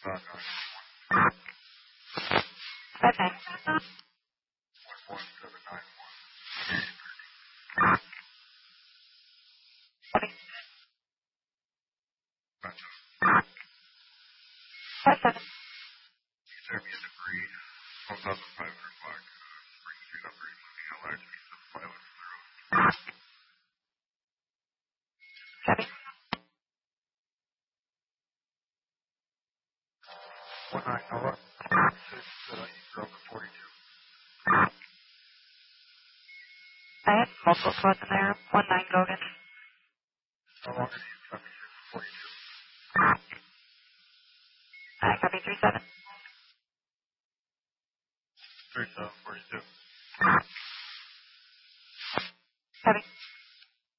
Okay. 27. Copy. 19 Nova. I have multiple spots in there. 19 Gogan. How long is it? I copy 37.